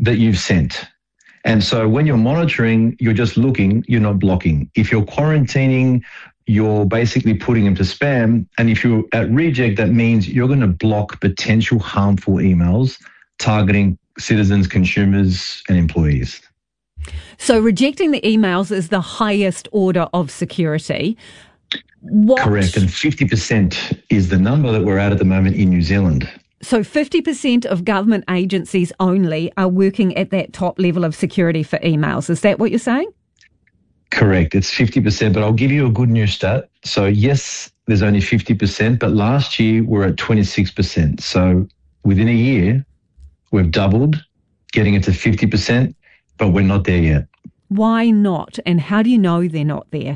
that you've sent. And so when you're monitoring, you're just looking, you're not blocking. If you're quarantining, you're basically putting them to spam. And if you're at reject, that means you're going to block potential harmful emails targeting citizens, consumers, and employees. So rejecting the emails is the highest order of security. Correct. And 50% is the number that we're at the moment in New Zealand. So 50% of government agencies only are working at that top level of security for emails. Is that what you're saying? Correct. It's 50%, but I'll give you a good news stat. So yes, there's only 50%, but last year we're at 26%. So within a year, we've doubled, getting it to 50%, but we're not there yet. Why not? And how do you know they're not there?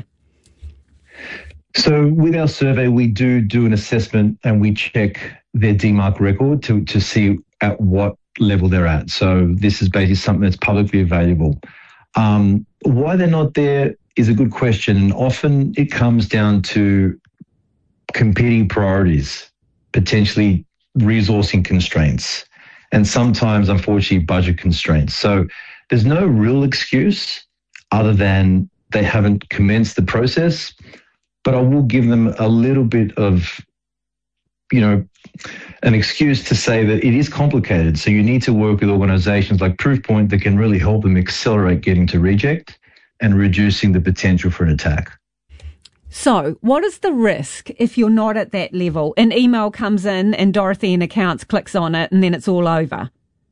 So with our survey, we do an assessment and we check their DMARC record to see at what level they're at. So this is basically something that's publicly available. Why they're not there is a good question. And often it comes down to competing priorities, potentially resourcing constraints, and sometimes, unfortunately, budget constraints. So there's no real excuse other than they haven't commenced the process. But I will give them a little bit of, an excuse to say that it is complicated. So you need to work with organizations like Proofpoint that can really help them accelerate getting to reject and reducing the potential for an attack. So what is the risk if you're not at that level? An email comes in and Dorothy in accounts clicks on it and then it's all over.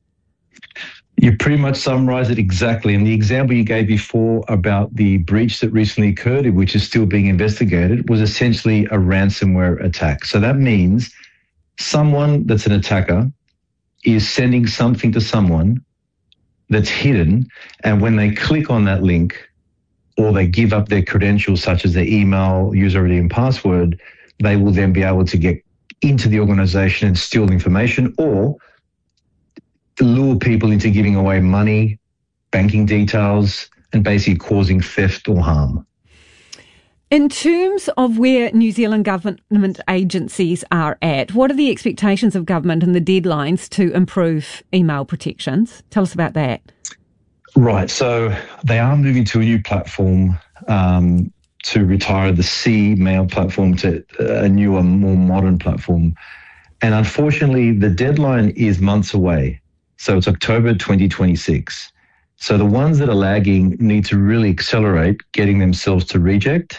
You pretty much summarised it exactly. And the example you gave before about the breach that recently occurred, which is still being investigated, was essentially a ransomware attack. So that means someone that's an attacker is sending something to someone that's hidden, and when they click on that link or they give up their credentials, such as their email, user ID and password, they will then be able to get into the organisation and steal information or lure people into giving away money, banking details, and basically causing theft or harm. In terms of where New Zealand government agencies are at, what are the expectations of government and the deadlines to improve email protections? Tell us about that. Right. So they are moving to a new platform to retire the C-mail platform to a newer, more modern platform. And unfortunately, the deadline is months away. So it's October 2026. So the ones that are lagging need to really accelerate getting themselves to reject.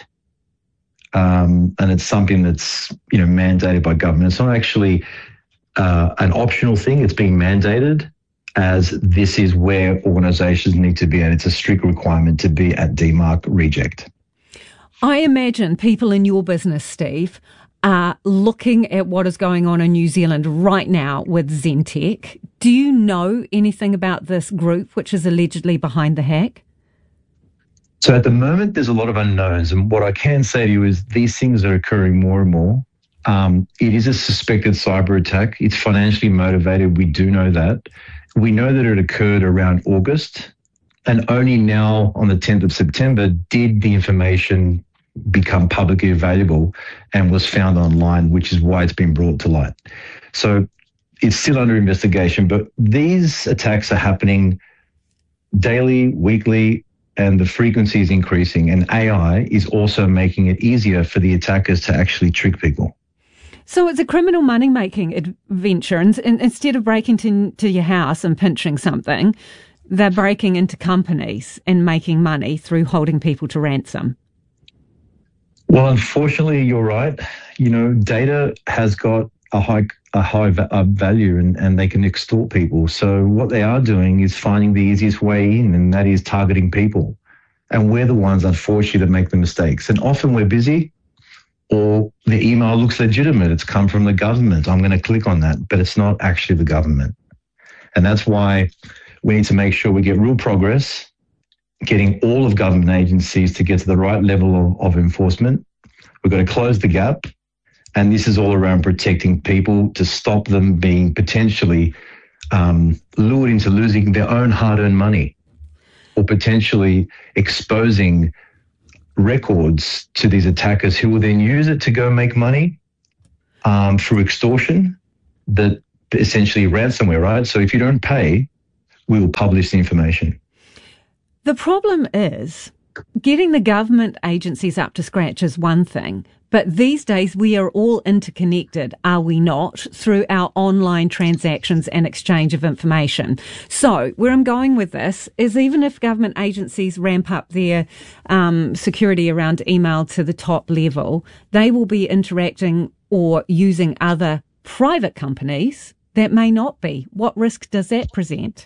And it's something that's, mandated by government. It's not actually an optional thing. It's being mandated as this is where organisations need to be, and it's a strict requirement to be at DMARC reject. I imagine people in your business, Steve, are looking at what is going on in New Zealand right now with Zentech. Do you know anything about this group which is allegedly behind the hack? So at the moment, there's a lot of unknowns. And what I can say to you is these things are occurring more and more. It is a suspected cyber attack. It's financially motivated. We do know that. We know that it occurred around August. And only now on the 10th of September did the information become publicly available and was found online, which is why it's been brought to light. So it's still under investigation, but these attacks are happening daily, weekly, and the frequency is increasing. And AI is also making it easier for the attackers to actually trick people. So it's a criminal money-making adventure. And instead of breaking into your house and pinching something, they're breaking into companies and making money through holding people to ransom. Well, unfortunately, you're right. Data has got a high value and they can extort people. So what they are doing is finding the easiest way in, and that is targeting people. And we're the ones, unfortunately, that make the mistakes. And often we're busy or the email looks legitimate. It's come from the government. I'm going to click on that, but it's not actually the government. And that's why we need to make sure we get real progress, getting all of government agencies to get to the right level of enforcement. We've got to close the gap. And this is all around protecting people to stop them being potentially lured into losing their own hard-earned money or potentially exposing records to these attackers who will then use it to go make money through extortion, that essentially ransomware, right? So if you don't pay, we will publish the information. The problem is getting the government agencies up to scratch is one thing, but these days we are all interconnected, are we not, through our online transactions and exchange of information. So where I'm going with this is even if government agencies ramp up their security around email to the top level, they will be interacting or using other private companies that may not be. What risk does that present?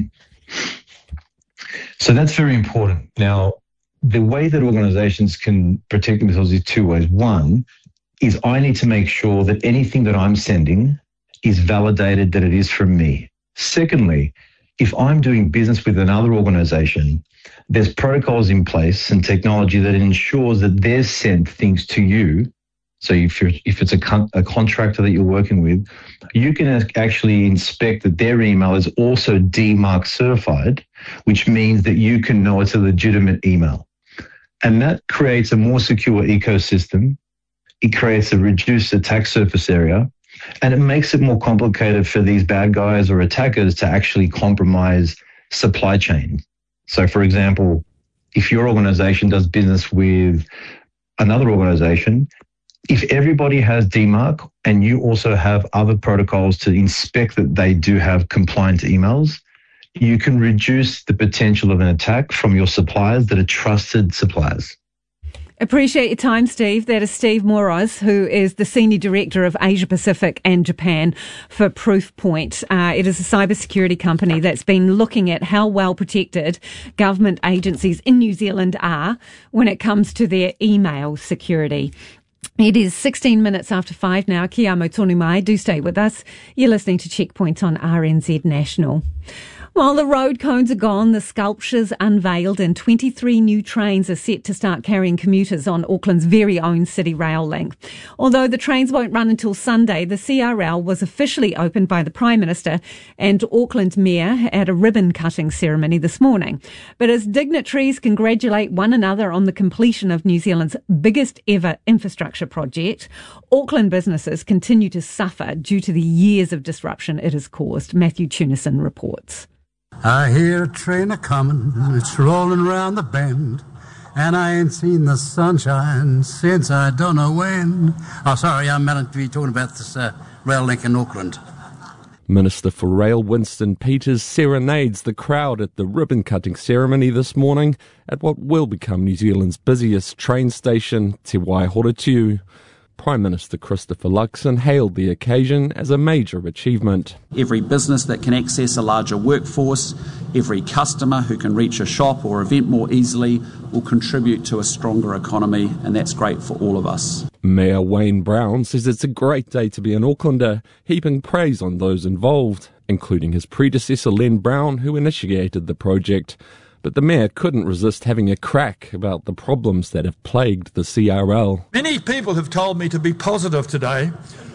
So that's very important. Now, the way that organizations can protect themselves is two ways. One is I need to make sure that anything that I'm sending is validated that it is from me. Secondly, if I'm doing business with another organization, there's protocols in place and technology that ensures that they've sent things to you. So if it's a contractor that you're working with, you can actually inspect that their email is also DMARC certified, which means that you can know it's a legitimate email. And that creates a more secure ecosystem. It creates a reduced attack surface area, and it makes it more complicated for these bad guys or attackers to actually compromise supply chain. So, for example, if your organization does business with another organization, if everybody has DMARC and you also have other protocols to inspect that they do have compliant emails, you can reduce the potential of an attack from your suppliers that are trusted suppliers. Appreciate your time, Steve. That is Steve Moroz, who is the Senior Director of Asia Pacific and Japan for Proofpoint. It is a cybersecurity company that's been looking at how well protected government agencies in New Zealand are when it comes to their email security. It is 16 minutes after 5 now. Kia amo tonu mai. Do stay with us. You're listening to Checkpoint on RNZ National. While the road cones are gone, the sculptures unveiled and 23 new trains are set to start carrying commuters on Auckland's very own City Rail link. Although the trains won't run until Sunday, the CRL was officially opened by the Prime Minister and Auckland Mayor at a ribbon-cutting ceremony this morning. But as dignitaries congratulate one another on the completion of New Zealand's biggest ever infrastructure project, Auckland businesses continue to suffer due to the years of disruption it has caused. Matthew Tunison reports. I hear a train a-comin', it's rolling round the bend, and I ain't seen the sunshine since I don't know when. Oh, sorry, I'm meant to be talking about this rail link in Auckland. Minister for Rail Winston Peters serenades the crowd at the ribbon-cutting ceremony this morning at what will become New Zealand's busiest train station, Te Waihorotiu. Prime Minister Christopher Luxon hailed the occasion as a major achievement. Every business that can access a larger workforce, every customer who can reach a shop or event more easily will contribute to a stronger economy, and that's great for all of us. Mayor Wayne Brown says it's a great day to be an Aucklander, heaping praise on those involved, including his predecessor Len Brown, who initiated the project. But the Mayor couldn't resist having a crack about the problems that have plagued the CRL. Many people have told me to be positive today,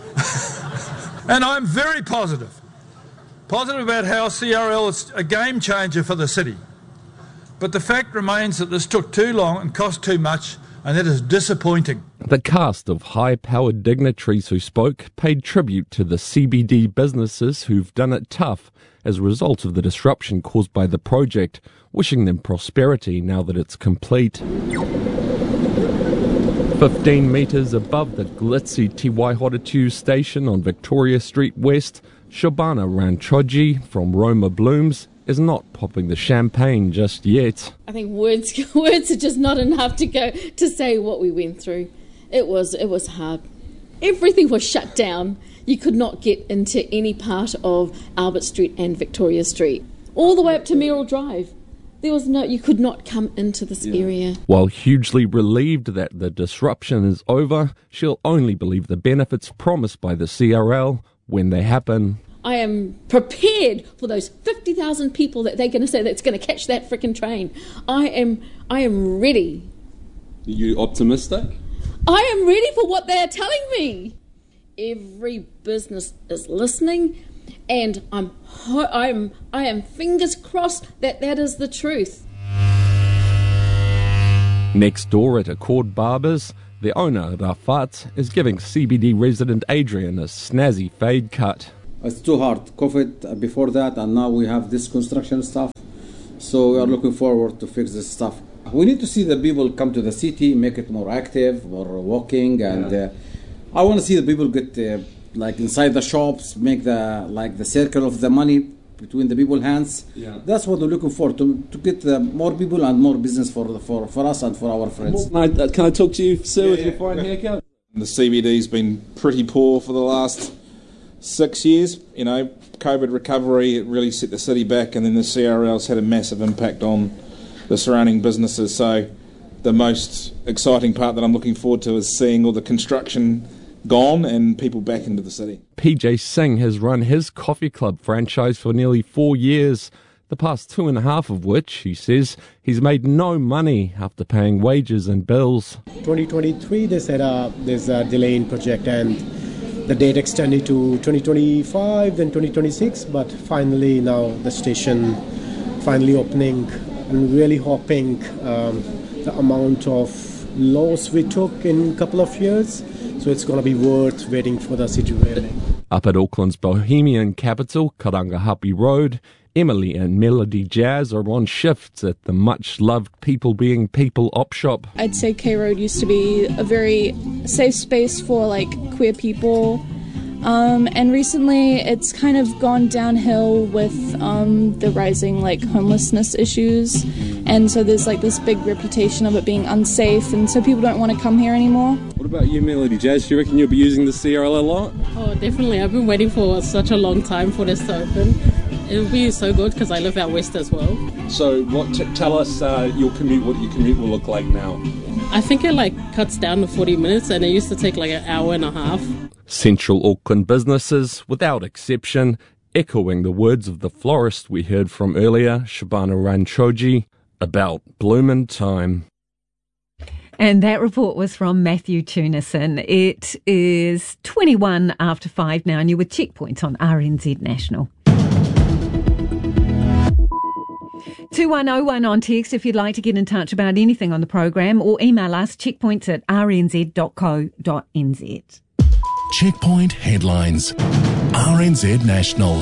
and I'm very positive. Positive about how CRL is a game changer for the city. But the fact remains that this took too long and cost too much, and that is disappointing. The cast of high-powered dignitaries who spoke paid tribute to the CBD businesses who've done it tough as a result of the disruption caused by the project, wishing them prosperity now that it's complete. 15 metres above the glitzy Te Waihorotiu station on Victoria Street West, Shobana Ranchoji from Roma Blooms is not popping the champagne just yet. I think words are just not enough to say what we went through. It was hard. Everything was shut down. You could not get into any part of Albert Street and Victoria Street, all the way up to Merrill Drive. You could not come into this area. While hugely relieved that the disruption is over, she'll only believe the benefits promised by the CRL when they happen. I am prepared for those 50,000 people that they're going to say that's going to catch that frickin' train. I am ready. Are you optimistic? I am ready for what they are telling me. Every business is listening, and I am fingers crossed that is the truth. Next door at Accord Barbers, the owner, Rafat, is giving CBD resident Adrian a snazzy fade cut. It's too hard. COVID before that, and now we have this construction stuff. So we are looking forward to fix this stuff. We need to see the people come to the city, make it more active, more walking, and I want to see the people get like inside the shops, make the circle of the money between the people's hands. Yeah. That's what we're looking for, to get more people and more business for us and for our friends. Can I talk to you, sir, with your fine haircut? The CBD's been pretty poor for the last 6 years. You know, COVID recovery, it really set the city back, and then the CRL's had a massive impact on the surrounding businesses. So the most exciting part that I'm looking forward to is seeing all the construction gone and people back into the city. PJ Singh has run his coffee club franchise for nearly 4 years, the past 2.5 of which, he says, he's made no money after paying wages and bills. 2023 they said there's a delay in project and the date extended to 2025, then 2026, but finally now the station finally opening, and really hoping the amount of loss we took in a couple of years, so it's going to be worth waiting for the city railing. Up at Auckland's bohemian capital, Karangahape Road, Emily and Melody Jazz are on shift at the much-loved People Being People op shop. I'd say K Road used to be a very safe space for like queer people, and recently it's kind of gone downhill with the rising like homelessness issues, and so there's like this big reputation of it being unsafe, and so people don't want to come here anymore. What about you, Melody Jazz? Do you reckon you'll be using the CRL a lot? Oh, definitely. I've been waiting for such a long time for this to open. It'll be so good because I live out west as well. So tell us your commute, what your commute will look like now. I think it like cuts down to 40 minutes and it used to take like an hour and a half. Central Auckland businesses, without exception, echoing the words of the florist we heard from earlier, Shabana Ranchoji, about bloomin' time. And that report was from Matthew Tunison. It is 21 after 5 now, and you're with Checkpoint on RNZ National. 2101 on text if you'd like to get in touch about anything on the program, or email us checkpoints@rnz.co.nz. Checkpoint headlines. RNZ National.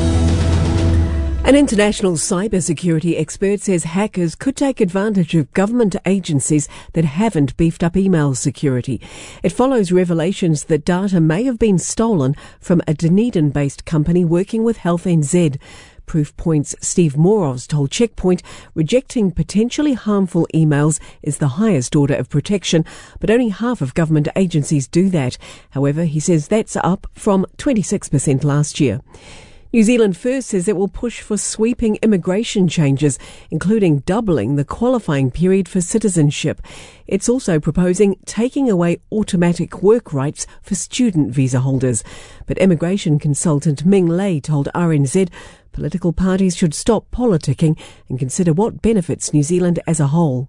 An international cybersecurity expert says hackers could take advantage of government agencies that haven't beefed up email security. It follows revelations that data may have been stolen from a Dunedin-based company working with Health NZ. Proofpoint's Steve Moros told Checkpoint rejecting potentially harmful emails is the highest order of protection, but only half of government agencies do that. However, he says that's up from 26% last year. New Zealand First says it will push for sweeping immigration changes, including doubling the qualifying period for citizenship. It's also proposing taking away automatic work rights for student visa holders. But immigration consultant Ming Lei told RNZ political parties should stop politicking and consider what benefits New Zealand as a whole.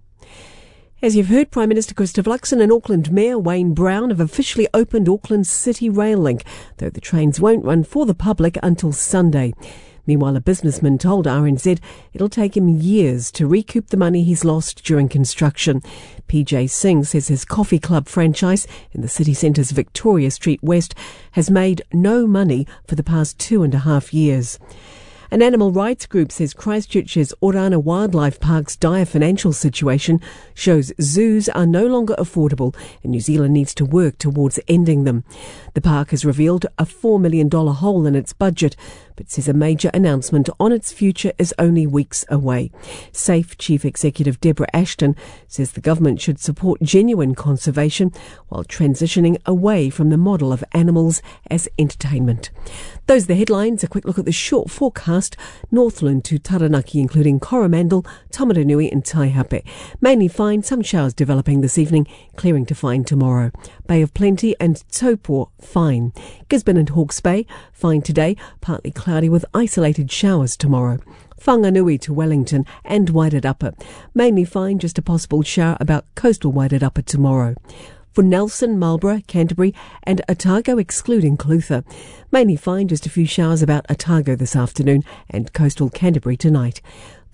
As you've heard, Prime Minister Christopher Luxon and Auckland Mayor Wayne Brown have officially opened Auckland's City Rail Link, though the trains won't run for the public until Sunday. Meanwhile, a businessman told RNZ it'll take him years to recoup the money he's lost during construction. PJ Singh says his coffee club franchise in the city centre's Victoria Street West has made no money for the past 2.5 years. An animal rights group says Christchurch's Orana Wildlife Park's dire financial situation shows zoos are no longer affordable and New Zealand needs to work towards ending them. The park has revealed a $4 million hole in its budget, but says a major announcement on its future is only weeks away. SAFE Chief Executive Deborah Ashton says the government should support genuine conservation while transitioning away from the model of animals as entertainment. Those are the headlines. A quick look at the short forecast. Northland to Taranaki, including Coromandel, Tamaranui and Taihape. Mainly fine, some showers developing this evening, clearing to fine tomorrow. Bay of Plenty and Taupo, fine. Gisborne and Hawke's Bay, fine today, partly cloudy with isolated showers tomorrow. Whanganui to Wellington and Wairarapa. Mainly fine, just a possible shower about coastal Wairarapa tomorrow. For Nelson, Marlborough, Canterbury and Otago excluding Clutha. Mainly fine, just a few showers about Otago this afternoon and coastal Canterbury tonight.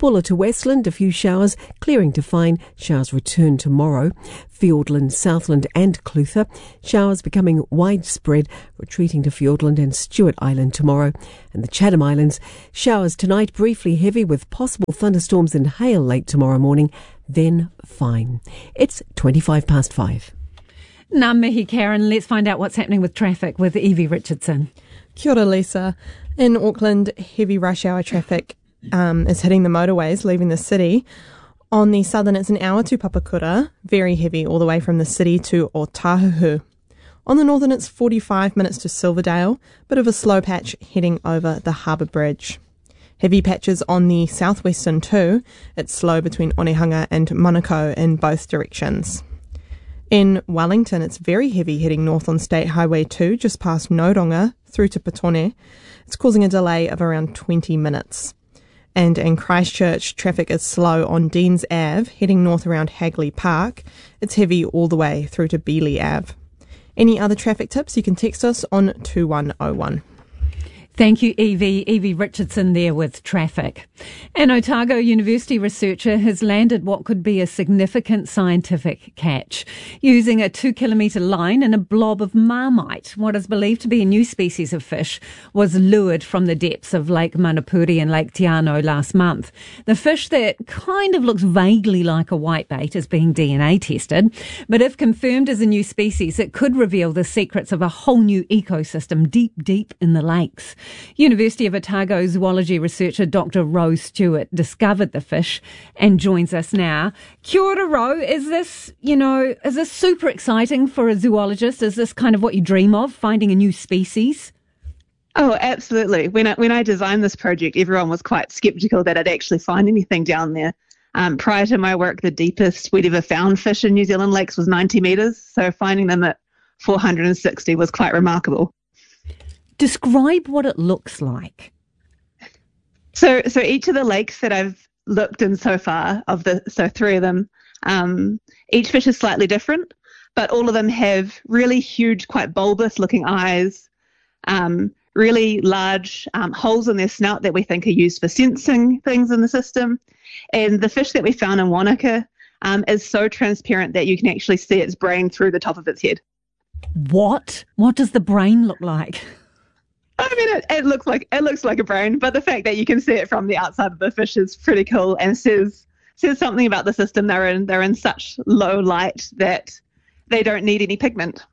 Buller to Westland, a few showers, clearing to fine. Showers return tomorrow. Fiordland, Southland and Clutha. Showers becoming widespread, retreating to Fiordland and Stewart Island tomorrow. And the Chatham Islands, showers tonight, briefly heavy with possible thunderstorms and hail late tomorrow morning, then fine. It's 5:25. Ngā mihi, Karen. Let's find out what's happening with traffic with Evie Richardson. Kia ora, Lisa. In Auckland, heavy rush hour traffic is hitting the motorways, leaving the city. On the southern, it's an hour to Papakura, very heavy all the way from the city to Otahuhu. On the northern, it's 45 minutes to Silverdale, bit of a slow patch heading over the Harbour Bridge. Heavy patches on the southwestern too. It's slow between Onehunga and Manukau in both directions. In Wellington, it's very heavy heading north on State Highway 2, just past Nodonga, through to Petone. It's causing a delay of around 20 minutes. And in Christchurch, traffic is slow on Deans Ave, heading north around Hagley Park. It's heavy all the way through to Beeley Ave. Any other traffic tips, you can text us on 2101. Thank you, Evie. Evie Richardson there with traffic. An Otago University researcher has landed what could be a significant scientific catch using a 2-kilometre line and a blob of marmite. What is believed to be a new species of fish was lured from the depths of Lake Manapuri and Lake Te Anau last month. The fish that kind of looks vaguely like a whitebait is being DNA tested, but if confirmed as a new species, it could reveal the secrets of a whole new ecosystem deep, deep in the lakes. University of Otago zoology researcher Dr. Ro Stewart discovered the fish and joins us now. Kia ora, Ro. Is this super exciting for a zoologist? Is this kind of what you dream of, finding a new species? Oh, absolutely. When I designed this project, everyone was quite sceptical that I'd actually find anything down there. Prior to my work, the deepest we'd ever found fish in New Zealand lakes was 90 metres, so finding them at 460 was quite remarkable. Describe what it looks like. So each of the lakes that I've looked in so far, so 3 of them, each fish is slightly different, but all of them have really huge, quite bulbous looking eyes, really large holes in their snout that we think are used for sensing things in the system. And the fish that we found in Wanaka is so transparent that you can actually see its brain through the top of its head. What? What does the brain look like? I mean, it looks like a brain, but the fact that you can see it from the outside of the fish is pretty cool and says something about the system they're in. They're in such low light that they don't need any pigment.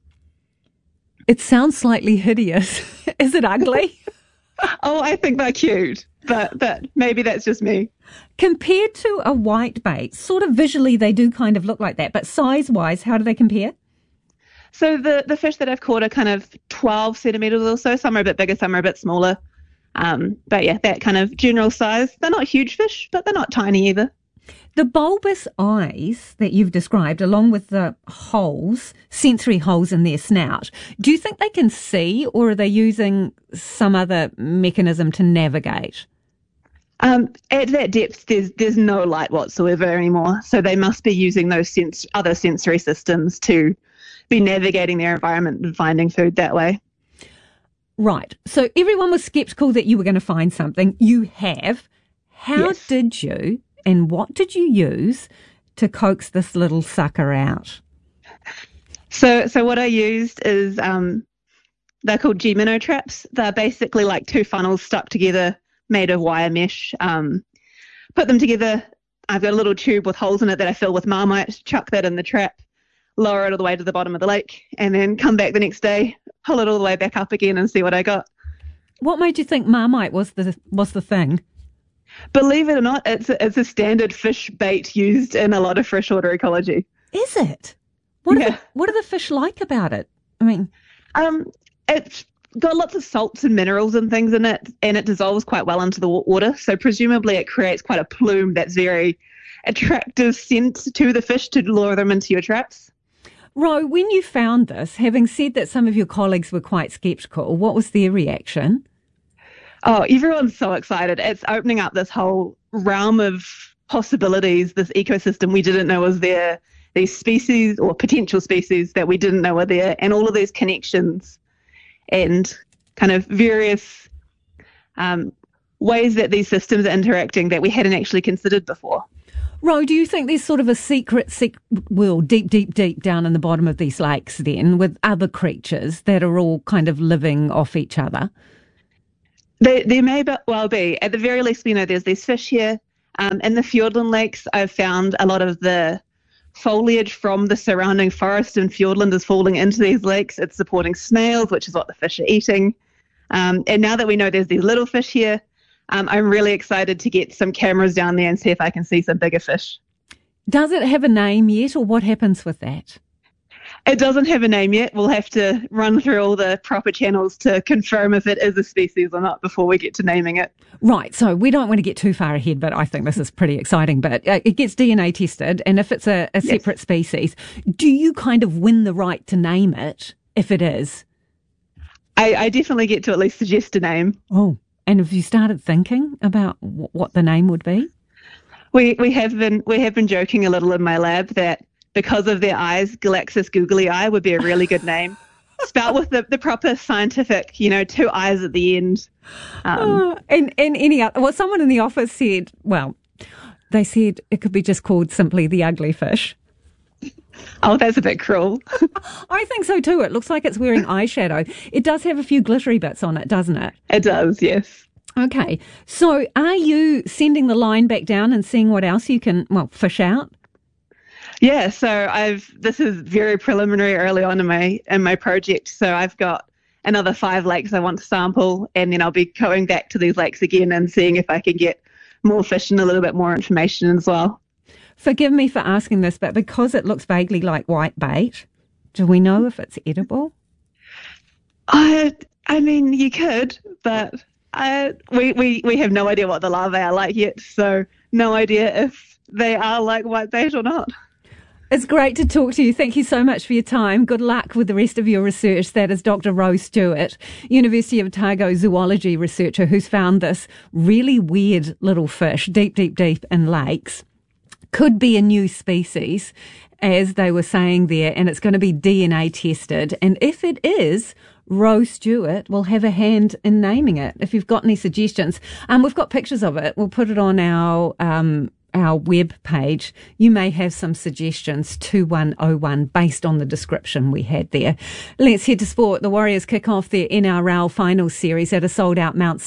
It sounds slightly hideous. Is it ugly? Oh, I think they're cute, but maybe that's just me. Compared to a whitebait, sort of visually they do kind of look like that, but size-wise, how do they compare? So the fish that I've caught are kind of 12 centimetres or so. Some are a bit bigger, some are a bit smaller. But yeah, that kind of general size. They're not huge fish, but they're not tiny either. The bulbous eyes that you've described, along with the holes, sensory holes in their snout, do you think they can see, or are they using some other mechanism to navigate? At that depth, there's no light whatsoever anymore. So they must be using those other sensory systems to be navigating their environment and finding food that way. Right. So everyone was sceptical that you were going to find something. You have. How Yes. did you, and what did you use to coax this little sucker out? So what I used is they're called G-minnow traps. They're basically like 2 funnels stuck together, made of wire mesh. Put them together. I've got a little tube with holes in it that I fill with Marmite, chuck that in the trap, lower it all the way to the bottom of the lake, and then come back the next day, pull it all the way back up again and see what I got. What made you think Marmite was the thing? Believe it or not, it's a standard fish bait used in a lot of freshwater ecology. Is it? What are the fish like about it? I mean, it's got lots of salts and minerals and things in it, and it dissolves quite well into the water. So presumably it creates quite a plume that's very attractive scent to the fish to lure them into your traps. Ro, when you found this, having said that some of your colleagues were quite sceptical, what was their reaction? Oh, everyone's so excited. It's opening up this whole realm of possibilities, this ecosystem we didn't know was there, these species or potential species that we didn't know were there, and all of these connections and kind of various ways that these systems are interacting that we hadn't actually considered before. Ro, do you think there's sort of a secret world deep down in the bottom of these lakes then with other creatures that are all kind of living off each other? There may well be. At the very least, we know there's these fish here. In the Fiordland lakes, I've found a lot of the foliage from the surrounding forest in Fiordland is falling into these lakes. It's supporting snails, which is what the fish are eating. And now that we know there's these little fish here, I'm really excited to get some cameras down there and see if I can see some bigger fish. Does it have a name yet, or what happens with that? It doesn't have a name yet. We'll have to run through all the proper channels to confirm if it is a species or not before we get to naming it. Right, so we don't want to get too far ahead, but I think this is pretty exciting. But it gets DNA tested, and if it's a separate species, do you kind of win the right to name it if it is? I definitely get to at least suggest a name. Oh, and have you started thinking about what the name would be? We have been joking a little in my lab that because of their eyes, Galaxis googly eye would be a really good name. Spelt with the proper scientific, 2 eyes at the end. And any other, well, someone in the office said, they said it could be just called simply the ugly fish. Oh, that's a bit cruel. I think so too. It looks like it's wearing eyeshadow. It does have a few glittery bits on it, doesn't it? It does, yes. Okay. So are you sending the line back down and seeing what else you can, fish out? Yeah, so this is very preliminary early on in my project. So I've got another 5 lakes I want to sample, and then I'll be going back to these lakes again and seeing if I can get more fish and a little bit more information as well. Forgive me for asking this, but because it looks vaguely like white bait, do we know if it's edible? I mean, you could, but we have no idea what the larvae are like yet, so no idea if they are like white bait or not. It's great to talk to you. Thank you so much for your time. Good luck with the rest of your research. That is Dr. Ro Stewart, University of Otago zoology researcher who's found this really weird little fish deep in lakes. Could be a new species, as they were saying there, and it's going to be DNA tested. And if it is, Ro Stewart will have a hand in naming it. If you've got any suggestions, we've got pictures of it. We'll put it on our web page. You may have some suggestions, 2101, based on the description we had there. Let's head to sport. The Warriors kick off their NRL finals series at a sold-out Mount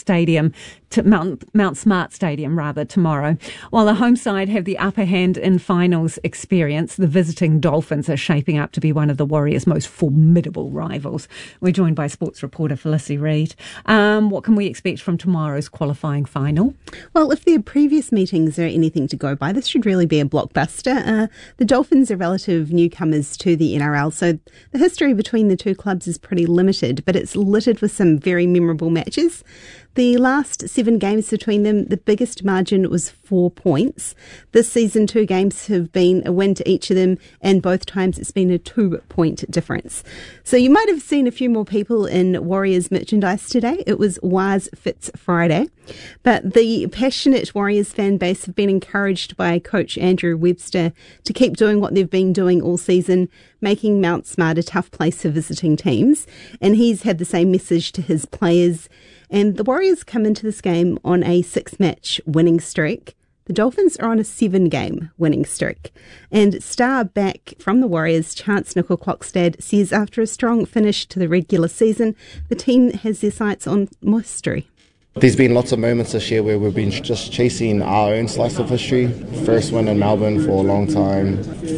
Smart Stadium tomorrow. While the home side have the upper hand in finals experience, the visiting Dolphins are shaping up to be one of the Warriors' most formidable rivals. We're joined by sports reporter Felicity Reid. What can we expect from tomorrow's qualifying final? Well, if their previous meetings are anything to go by, this should really be a blockbuster. The Dolphins are relative newcomers to the NRL, so the history between the two clubs is pretty limited, but it's littered with some very memorable matches. The last 7 games between them, the biggest margin was 4 points. This season, 2 games have been a win to each of them, and both times it's been a 2-point difference. So you might have seen a few more people in Warriors merchandise today. It was Waz Fits Friday. But the passionate Warriors fan base have been encouraged by coach Andrew Webster to keep doing what they've been doing all season, making Mount Smart a tough place for visiting teams. And he's had the same message to his players. And the Warriors come into this game on a 6-match winning streak. The Dolphins are on a 7-game winning streak. And star back from the Warriors, Chance Nickel-Klokstad, says after a strong finish to the regular season, the team has their sights on history. There's been lots of moments this year where we've been just chasing our own slice of history. First win in Melbourne for a long time,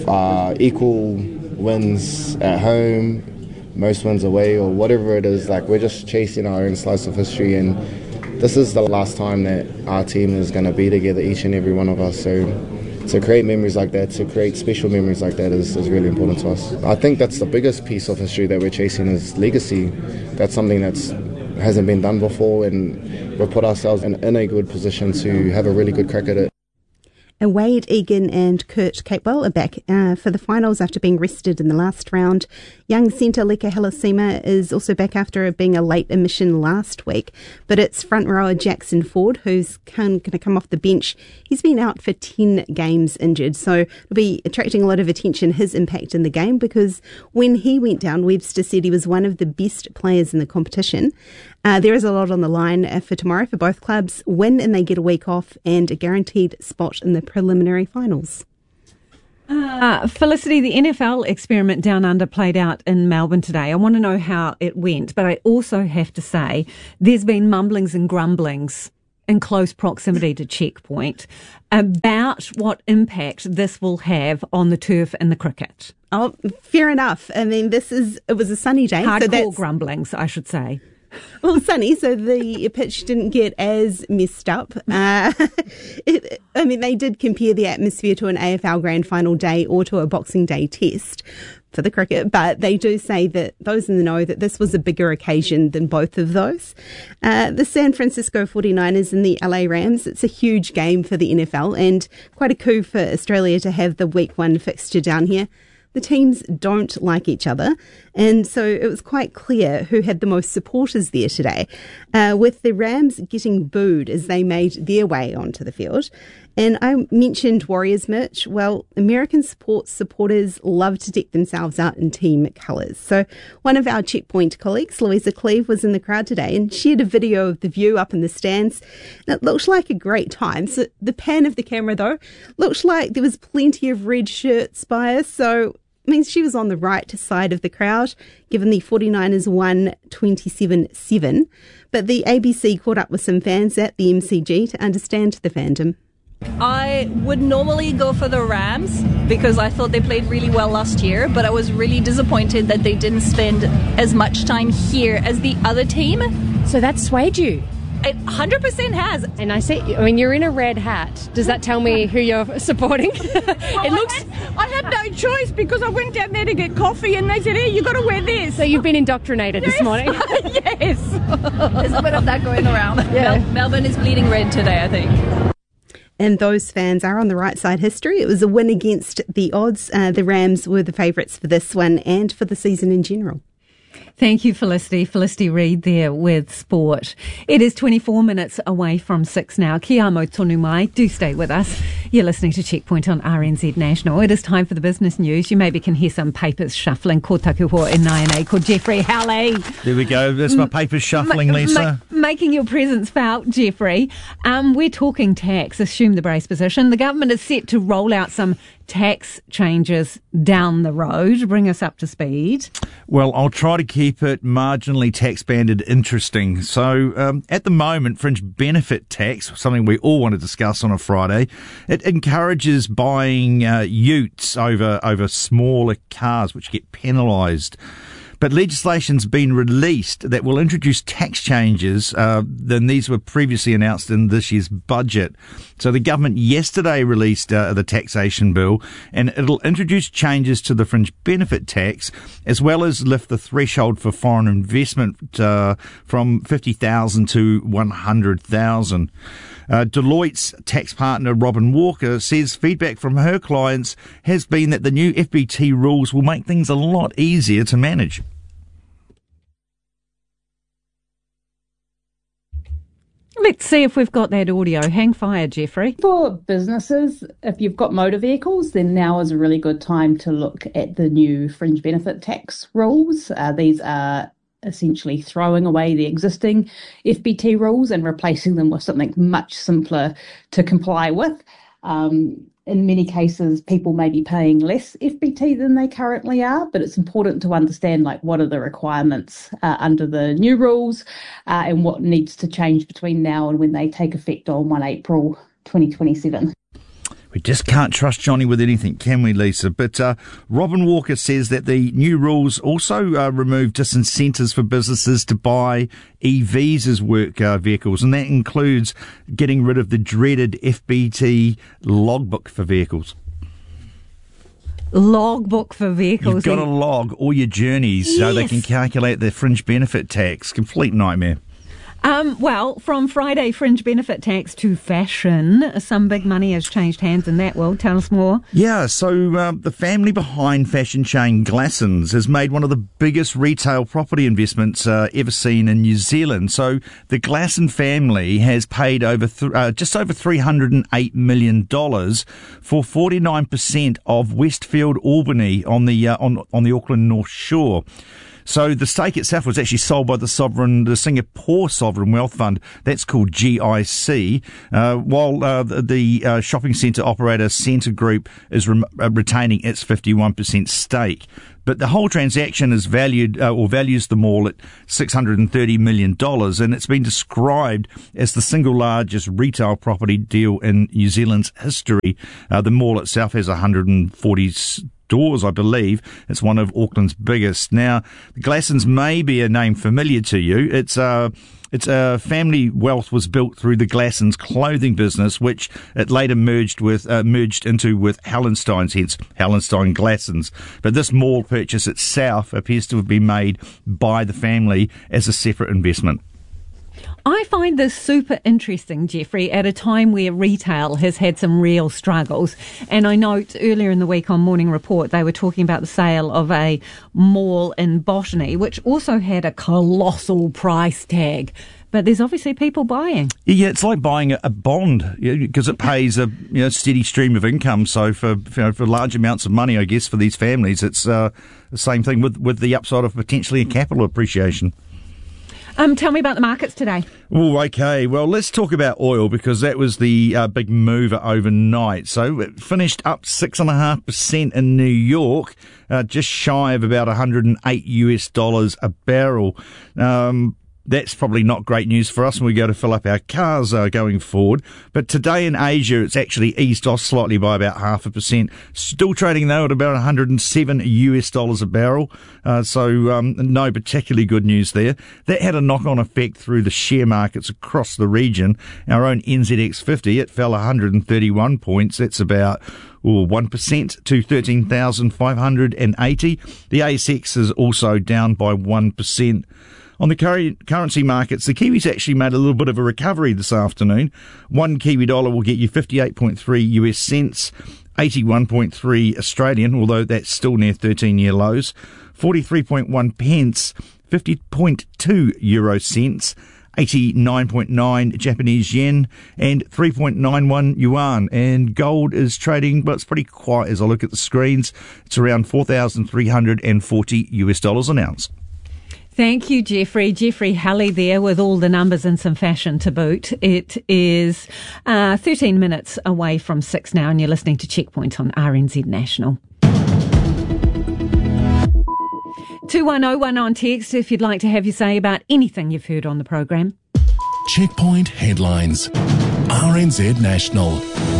equal wins at home, most wins away, or whatever it is. Like, we're just chasing our own slice of history, and this is the last time that our team is going to be together, each and every one of us. So to create memories like that, to create special memories like that is really important to us. I think that's the biggest piece of history that we're chasing, is legacy. That's something that's hasn't been done before, and we've put ourselves in a good position to have a really good crack at it. And Wade Egan and Kurt Capewell are back for the finals after being rested in the last round. Young centre Leka Halasima is also back after being a late admission last week. But it's front rower Jackson Ford who's going to come off the bench. He's been out for 10 games injured, so it'll be attracting a lot of attention, his impact in the game, because when he went down, Webster said he was one of the best players in the competition. There is a lot on the line for tomorrow for both clubs. Win and they get a week off and a guaranteed spot in the preliminary finals. Felicity, the NFL experiment down under played out in Melbourne today. I want to know how it went, but I also have to say there's been mumblings and grumblings in close proximity to Checkpoint about what impact this will have on the turf and the cricket. Oh, fair enough. I mean, it was a sunny day. Hardcore grumblings, I should say. Well, sunny, so the pitch didn't get as messed up. They did compare the atmosphere to an AFL Grand Final day or to a Boxing Day test for the cricket, but they do say that those in the know that this was a bigger occasion than both of those. The San Francisco 49ers and the LA Rams, it's a huge game for the NFL and quite a coup for Australia to have the week one fixture down here. The teams don't like each other, and so it was quite clear who had the most supporters there today, with the Rams getting booed as they made their way onto the field. And I mentioned Warriors merch. Well, American sports supporters love to deck themselves out in team colours. So one of our Checkpoint colleagues, Louisa Cleve, was in the crowd today and shared a video of the view up in the stands. And it looked like a great time. So the pan of the camera, though, looked like there was plenty of red shirts by us. So means she was on the right side of the crowd, given the 49ers won 27-7. But the ABC caught up with some fans at the MCG to understand the fandom. I would normally go for the Rams because I thought they played really well last year, but I was really disappointed that they didn't spend as much time here as the other team. So that swayed you? It 100% has. And I see, you're in a red hat. Does that tell me who you're supporting? I had no choice because I went down there to get coffee and they said, hey, you got to wear this. So you've been indoctrinated this morning? Yes. There's a bit of that going around. Yeah. Melbourne is bleeding red today, I think. And those fans are on the right side history. It was a win against the odds. The Rams were the favourites for this one and for the season in general. Thank you, Felicity. Felicity Reid there with sport. It is 24 minutes away from 6 now. Kia amo tonu mai. Do stay with us. You're listening to Checkpoint on RNZ National. It is time for the business news. You maybe can hear some papers shuffling. Ko taku hoa e nai ko Jeffrey Halley. There we go. That's my papers shuffling, Lisa. Making your presence felt, Jeffrey. We're talking tax. Assume the brace position. The government is set to roll out some tax changes down the road. Bring us up to speed. Well, I'll try to keep it marginally tax banded interesting. So at the moment, fringe benefit tax, something we all want to discuss on a Friday, it encourages buying utes over smaller cars, which get penalised. But legislation's been released that will introduce tax changes than these were previously announced in this year's budget. So the government yesterday released the taxation bill, and it'll introduce changes to the fringe benefit tax, as well as lift the threshold for foreign investment from 50,000 to 100,000. Deloitte's tax partner Robin Walker says feedback from her clients has been that the new FBT rules will make things a lot easier to manage. Let's see if we've got that audio. Hang fire, Jeffrey. For businesses, if you've got motor vehicles, then now is a really good time to look at the new fringe benefit tax rules. These are essentially throwing away the existing FBT rules and replacing them with something much simpler to comply with. In many cases, people may be paying less FBT than they currently are, but it's important to understand what are the requirements under the new rules and what needs to change between now and when they take effect on 1 April 2027. We just can't trust Johnny with anything, can we, Lisa? But Robin Walker says that the new rules also remove disincentives for businesses to buy EVs as work vehicles, and that includes getting rid of the dreaded FBT logbook for vehicles. Logbook for vehicles. You've got to log all your journeys so they can calculate the fringe benefit tax. Complete nightmare. Well, from Friday fringe benefit tax to fashion, some big money has changed hands in that world. Tell us more. Yeah, so the family behind fashion chain Glassons has made one of the biggest retail property investments ever seen in New Zealand. So the Glasson family has paid over just over $308 million for 49% of Westfield Albany on the Auckland North Shore. So the stake itself was actually sold by the Singapore Sovereign Wealth Fund. That's called GIC, while the shopping centre operator Scentre Group is retaining its 51% stake. But the whole transaction is values the mall at $630 million, and it's been described as the single largest retail property deal in New Zealand's history. The mall itself has 140 stores, I believe. It's one of Auckland's biggest. Now, the Glassons may be a name familiar to you. It's family wealth was built through the Glassons clothing business, which it later merged into with Hallenstein's, hence Hallenstein Glassons. But this mall purchase itself appears to have been made by the family as a separate investment. I find this super interesting, Jeffrey, at a time where retail has had some real struggles. And I note earlier in the week on Morning Report, they were talking about the sale of a mall in Botany, which also had a colossal price tag. But there's obviously people buying. Yeah, it's like buying a bond because it pays a steady stream of income. So for large amounts of money, I guess, for these families, it's the same thing with the upside of potentially a capital appreciation. Tell me about the markets today. Oh, okay. Well, let's talk about oil because that was the big mover overnight. So it finished up 6.5% in New York, just shy of about $108 a barrel. That's probably not great news for us when we go to fill up our cars going forward. But today in Asia, it's actually eased off slightly by about 0.5%. Still trading, though, at about $107 a barrel. So no particularly good news there. That had a knock-on effect through the share markets across the region. Our own NZX50, it fell 131 points. That's about 1% to 13,580. The ASX is also down by 1%. On the currency markets, the Kiwis actually made a little bit of a recovery this afternoon. One Kiwi dollar will get you 58.3 US cents, 81.3 Australian, although that's still near 13-year lows, 43.1 pence, 50.2 euro cents, 89.9 Japanese yen, and 3.91 yuan. And gold is trading, well, it's pretty quiet as I look at the screens. It's around $4,340 an ounce. Thank you, Jeffrey. Jeffrey Halley there with all the numbers and some fashion to boot. It is 13 minutes away from 6 now, and you're listening to Checkpoint on RNZ National. 21011 on text if you'd like to have your say about anything you've heard on the program. Checkpoint headlines. RNZ National.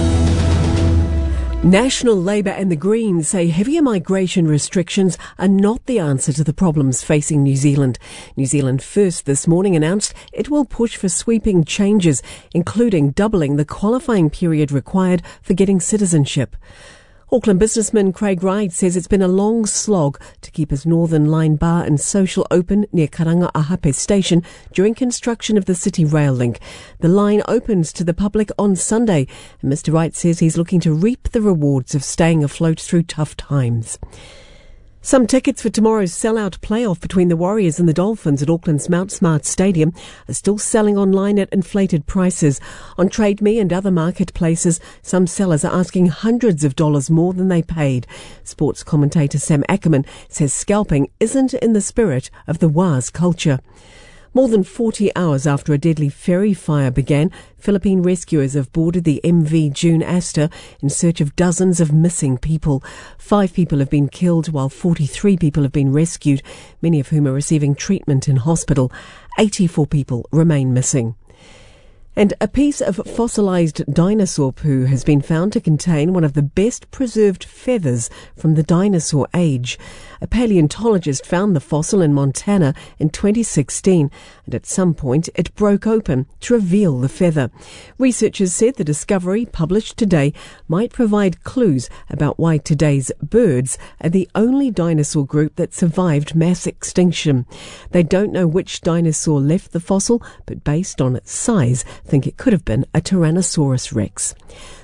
National Labour and the Greens say heavier migration restrictions are not the answer to the problems facing New Zealand. New Zealand First this morning announced it will push for sweeping changes, including doubling the qualifying period required for getting citizenship. Auckland businessman Craig Wright says it's been a long slog to keep his Northern Line bar and social open near Karanga-Ahape station during construction of the City Rail Link. The line opens to the public on Sunday, and Mr. Wright says he's looking to reap the rewards of staying afloat through tough times. Some tickets for tomorrow's sellout playoff between the Warriors and the Dolphins at Auckland's Mount Smart Stadium are still selling online at inflated prices. On Trade Me and other marketplaces, some sellers are asking hundreds of dollars more than they paid. Sports commentator Sam Ackerman says scalping isn't in the spirit of the WAS culture. More than 40 hours after a deadly ferry fire began, Philippine rescuers have boarded the MV June Astor in search of dozens of missing people. 5 people have been killed while 43 people have been rescued, many of whom are receiving treatment in hospital. 84 people remain missing. And a piece of fossilised dinosaur poo has been found to contain one of the best preserved feathers from the dinosaur age. A paleontologist found the fossil in Montana in 2016, and at some point it broke open to reveal the feather. Researchers said the discovery, published today, might provide clues about why today's birds are the only dinosaur group that survived mass extinction. They don't know which dinosaur left the fossil, but based on its size, think it could have been a Tyrannosaurus rex.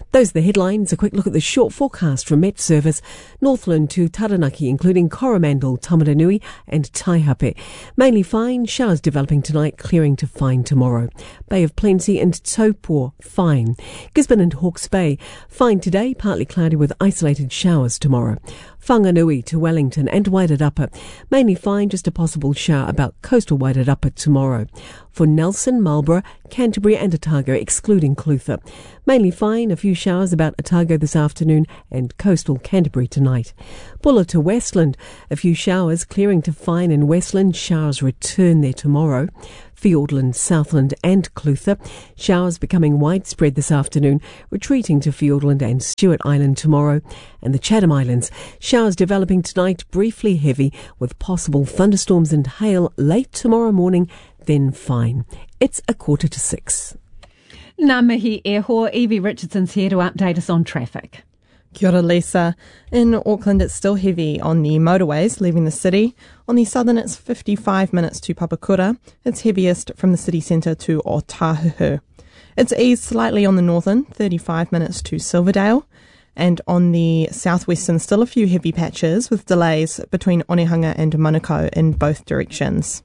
Those are the headlines. A quick look at the short forecast from Met Service. Northland to Taranaki, including Coromandel, Tamaranui and Taihape. Mainly fine, showers developing tonight, clearing to fine tomorrow. Bay of Plenty and Taupo, fine. Gisborne and Hawke's Bay, fine today, partly cloudy with isolated showers tomorrow. Whanganui to Wellington and Wairarapa, mainly fine, just a possible shower about coastal Wairarapa tomorrow. For Nelson, Marlborough, Canterbury and Otago, excluding Clutha. Mainly fine, a few showers about Otago this afternoon and coastal Canterbury tonight. Bulla to Westland, a few showers, clearing to fine in Westland, showers return there tomorrow. Fiordland, Southland and Clutha. Showers becoming widespread this afternoon, retreating to Fiordland and Stewart Island tomorrow. And the Chatham Islands, showers developing tonight, briefly heavy, with possible thunderstorms and hail late tomorrow morning, then fine. It's 5:45. Ngā mihi e hoa, Evie Richardson's here to update us on traffic. Kia ora, Lisa. In Auckland, it's still heavy on the motorways leaving the city. On the southern, it's 55 minutes to Papakura. It's heaviest from the city centre to Otahuhu. It's eased slightly on the northern, 35 minutes to Silverdale. And on the southwestern, still a few heavy patches with delays between Onehunga and Manukau in both directions.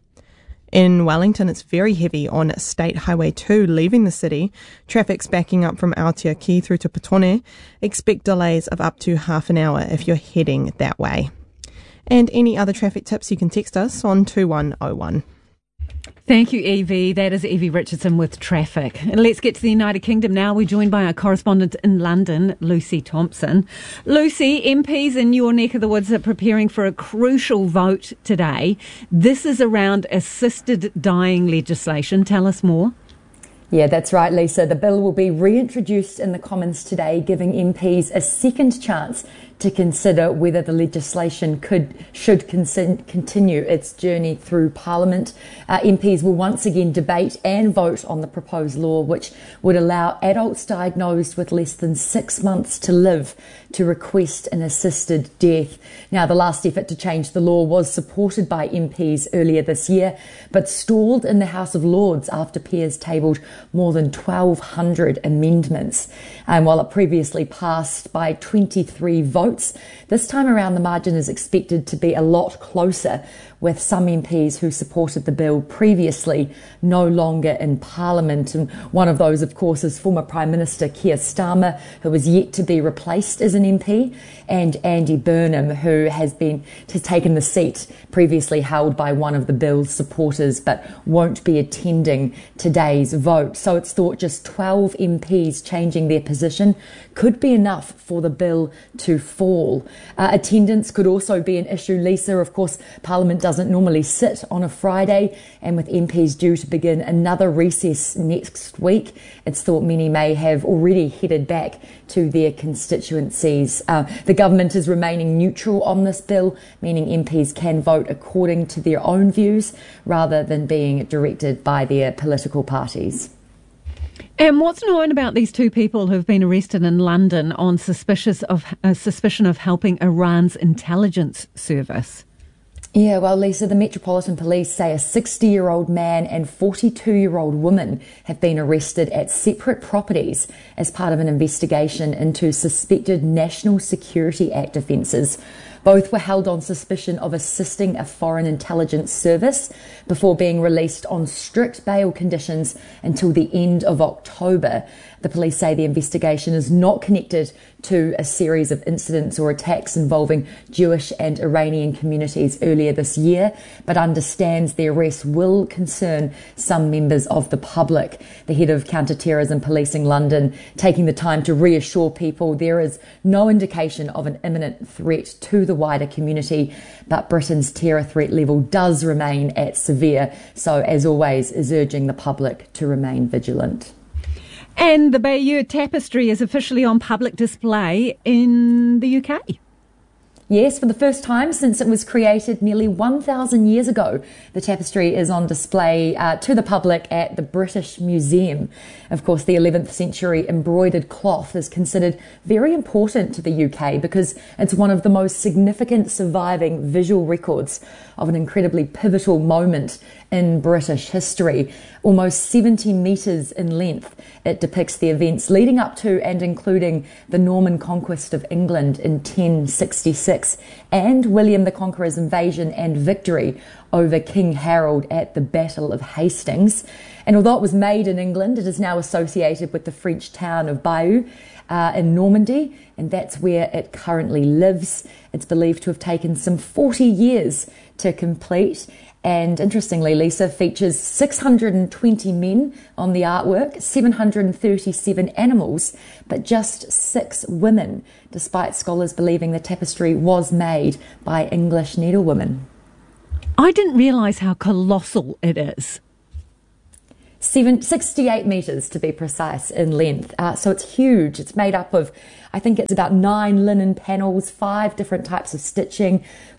In Wellington, it's very heavy on State Highway 2 leaving the city. Traffic's backing up from Aotearoa through to Petone. Expect delays of up to half an hour if you're heading that way. And any other traffic tips, you can text us on 2101. Thank you, Evie. That is Evie Richardson with traffic. And let's get to the United Kingdom now. We're joined by our correspondent in London, Lucy Thompson. Lucy, MPs in your neck of the woods are preparing for a crucial vote today. This is around assisted dying legislation. Tell us more. Yeah, that's right, Lisa. The bill will be reintroduced in the Commons today, giving MPs a second chance to consider whether the legislation should continue its journey through Parliament. MPs will once again debate and vote on the proposed law, which would allow adults diagnosed with less than 6 months to live to request an assisted death. Now, the last effort to change the law was supported by MPs earlier this year, but stalled in the House of Lords after peers tabled more than 1,200 amendments. And while it previously passed by 23 votes, this time around the margin is expected to be a lot closer, with some MPs who supported the bill previously no longer in Parliament. And one of those, of course, is former Prime Minister Keir Starmer, who is yet to be replaced as an MP, and Andy Burnham, who has taken the seat previously held by one of the bill's supporters but won't be attending today's vote. So it's thought just 12 MPs changing their position could be enough for the bill to fall. Attendance could also be an issue, Lisa. Of course, Parliament doesn't normally sit on a Friday, and with MPs due to begin another recess next week, it's thought many may have already headed back to their constituencies. The government is remaining neutral on this bill, meaning MPs can vote according to their own views rather than being directed by their political parties. And what's known about these two people who've been arrested in London on suspicion of helping Iran's intelligence service? Yeah, well, Lisa, the Metropolitan Police say a 60-year-old man and 42-year-old woman have been arrested at separate properties as part of an investigation into suspected National Security Act offences. Both were held on suspicion of assisting a foreign intelligence service before being released on strict bail conditions until the end of October. The police say the investigation is not connected to a series of incidents or attacks involving Jewish and Iranian communities earlier this year, but understands the arrest will concern some members of the public. The head of Counter-Terrorism Policing London taking the time to reassure people there is no indication of an imminent threat to the wider community, but Britain's terror threat level does remain at severe, so as always is urging the public to remain vigilant. And the Bayeux Tapestry is officially on public display in the UK. Yes, for the first time since it was created nearly 1,000 years ago, the tapestry is on display to the public at the British Museum. Of course, the 11th century embroidered cloth is considered very important to the UK because it's one of the most significant surviving visual records of an incredibly pivotal moment in British history. Almost 70 metres in length, it depicts the events leading up to and including the Norman conquest of England in 1066 and William the Conqueror's invasion and victory over King Harold at the Battle of Hastings. And although it was made in England, it is now associated with the French town of Bayeux in Normandy, and that's where it currently lives. It's believed to have taken some 40 years to complete. And interestingly, Lisa, features 620 men on the artwork, 737 animals, but just 6 women, despite scholars believing the tapestry was made by English needlewomen. I didn't realise how colossal it is. 68 metres to be precise in length. So it's huge. It's made up of, I think it's about 9 linen panels, 5 different types of stitching,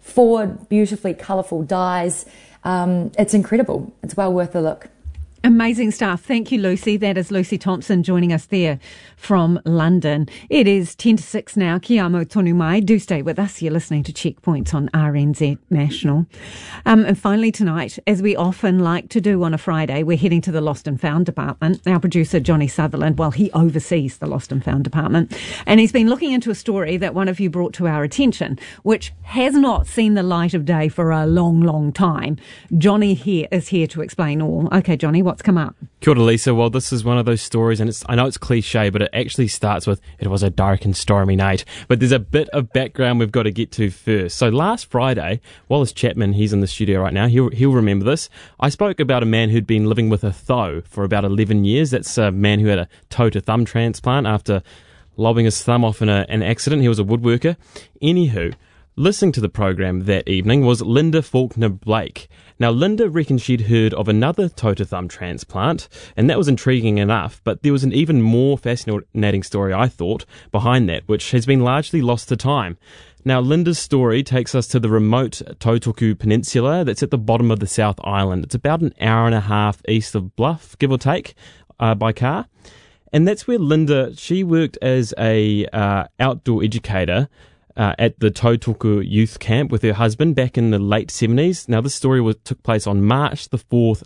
4 beautifully colourful dyes. It's incredible. It's well worth a look. Amazing stuff. Thank you, Lucy. That is Lucy Thompson joining us there from London. It is 10 to 6 now. Kia amo tonu mai. Do stay with us. You're listening to Checkpoints on RNZ National. And finally tonight, as we often like to do on a Friday, we're heading to the Lost and Found Department. Our producer, Johnny Sutherland, well, he oversees the Lost and Found Department. And he's been looking into a story that one of you brought to our attention, which has not seen the light of day for a long, long time. Johnny is here to explain all. Okay, Johnny, what's come up? Kia ora, Lisa. Well, this is one of those stories, and I know it's cliche, but it actually starts with, it was a dark and stormy night. But there's a bit of background we've got to get to first. So last Friday, Wallace Chapman, he's in the studio right now, he'll remember this. I spoke about a man who'd been living with a tho for about 11 years. That's a man who had a toe-to-thumb transplant after lobbing his thumb off in an accident. He was a woodworker. Anywho, listening to the program that evening was Linda Faulkner Blake. Now, Linda reckoned she'd heard of another toe-to-thumb transplant, and that was intriguing enough, but there was an even more fascinating story, I thought, behind that, which has been largely lost to time. Now, Linda's story takes us to the remote Tautoku Peninsula that's at the bottom of the South Island. It's about an hour and a half east of Bluff, give or take, by car. And that's where Linda, she worked as a outdoor educator at the Tautoku Youth Camp with her husband back in the late 70s. Now, this story took place on March the 4th,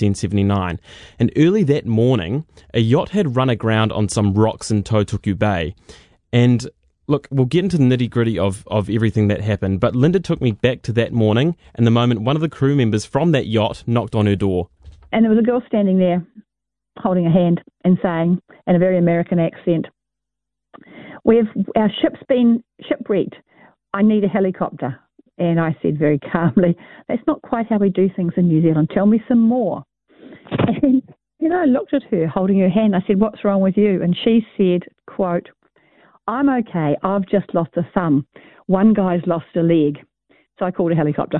1979. And early that morning, a yacht had run aground on some rocks in Tautoku Bay. And look, we'll get into the nitty-gritty of everything that happened, but Linda took me back to that morning and the moment one of the crew members from that yacht knocked on her door. And there was a girl standing there holding a hand and saying, in a very American accent, our ship's been shipwrecked. I need a helicopter. And I said very calmly, that's not quite how we do things in New Zealand. Tell me some more. And, I looked at her holding her hand. I said, what's wrong with you? And she said, quote, I'm okay. I've just lost a thumb. One guy's lost a leg. So I called a helicopter.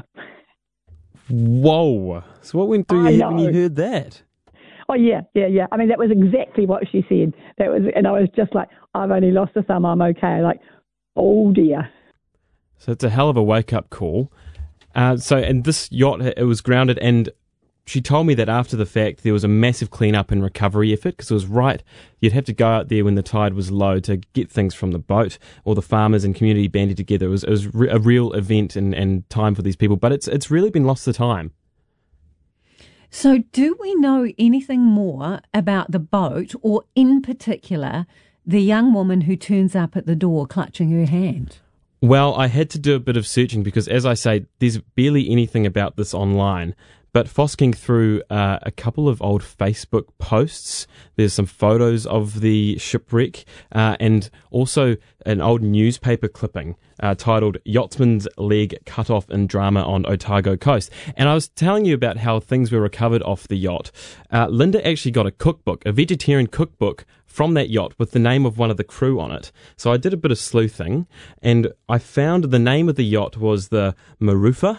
Whoa. So what went through your head when you heard that? Oh, yeah. I mean, that was exactly what she said. And I was just like, I've only lost a thumb, I'm okay. Like, oh, dear. So it's a hell of a wake-up call. And this yacht, it was grounded, and she told me that after the fact, there was a massive clean-up and recovery effort, because it was you'd have to go out there when the tide was low to get things from the boat. All the farmers and community banded together. It was a real event and time for these people, but it's really been lost to time. So do we know anything more about the boat, or in particular, the young woman who turns up at the door clutching her hand? Well, I had to do a bit of searching because, as I say, there's barely anything about this online. But fosking through a couple of old Facebook posts, there's some photos of the shipwreck and also an old newspaper clipping titled Yachtsman's Leg Cut Off in Drama on Otago Coast. And I was telling you about how things were recovered off the yacht. Linda actually got a cookbook, a vegetarian cookbook from that yacht with the name of one of the crew on it. So I did a bit of sleuthing and I found the name of the yacht was the Maruffa.